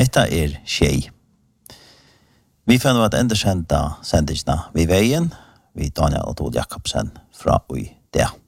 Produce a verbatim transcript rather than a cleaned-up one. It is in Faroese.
Hetta er tjej. Vi finner at enda kjenta sendisna vi veien, vi Daniel og Tord Jakobsen fra ui det.